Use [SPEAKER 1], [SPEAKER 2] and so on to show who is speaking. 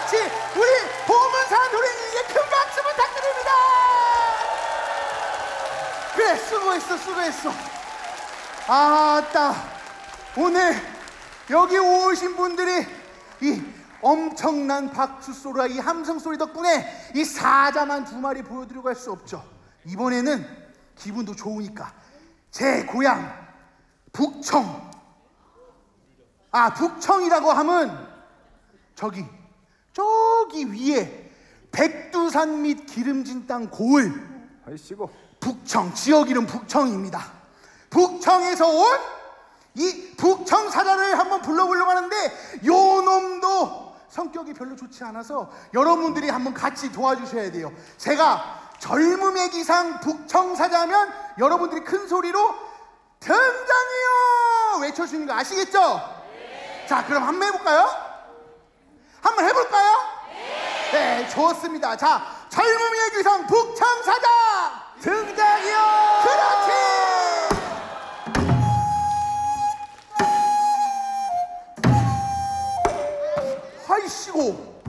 [SPEAKER 1] 같이 우리 보문산 노랭이에게 큰 박수 부탁드립니다. 그래, 수고했어. 아따, 오늘 여기 오신 분들이 이 엄청난 박수 소리와 이 함성 소리 덕분에 이 사자만 2마리 보여드리고 갈 수 없죠. 이번에는 기분도 좋으니까 제 고향 북청, 북청이라고 하면 저기 위에 백두산 및 기름진 땅 고을,
[SPEAKER 2] 아이씨고
[SPEAKER 1] 북청, 지역 이름 북청입니다. 북청에서 온 이 북청 사자를 한번 불러보려고 하는데 요 놈도 성격이 별로 좋지 않아서 여러분들이 한번 같이 도와주셔야 돼요. 제가 젊음의 기상 북청 사자면 여러분들이 큰 소리로 등장이요 외쳐주는 거 아시겠죠? 네. 자, 그럼 한번 해볼까요? 한번 해볼까요? 네, 좋습니다. 자, 젊음의 기상 북청 사자 등장이요. 그렇지. 하이시고